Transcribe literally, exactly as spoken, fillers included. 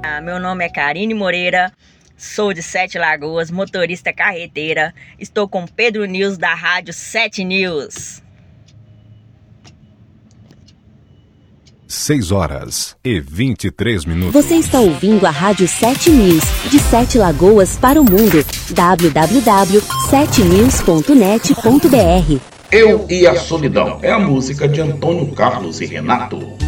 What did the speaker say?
Meu nome é Karine Moreira, sou de Sete Lagoas, motorista carreteira. Estou com Pedro News da Rádio Sete News. seis horas e vinte e três minutos. Você está ouvindo a Rádio Sete News, de Sete Lagoas para o mundo. w w w ponto sete news ponto net ponto b r. Eu e a Solidão é a música de Antônio Carlos e Renato.